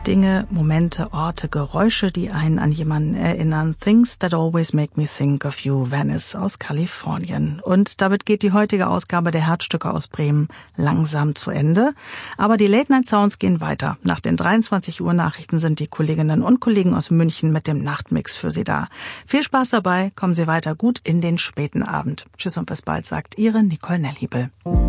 Dinge, Momente, Orte, Geräusche, die einen an jemanden erinnern. Things that always make me think of you, Venice aus Kalifornien. Und damit geht die heutige Ausgabe der Herzstücke aus Bremen langsam zu Ende. Aber die Late Night Sounds gehen weiter. Nach den 23 Uhr Nachrichten sind die Kolleginnen und Kollegen aus München mit dem Nachtmix für Sie da. Viel Spaß dabei, kommen Sie weiter gut in den späten Abend. Tschüss und bis bald, sagt Ihre Nicole Nellhiebel.